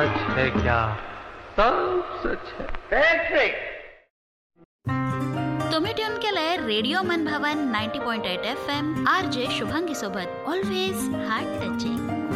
सच है क्या? सब सच है. पॅट्रिक. तुम्ही ट्यून केलंय रेडिओ मनभवन 90.8 FM RJ शुभांगी सोबत. Always heart touching.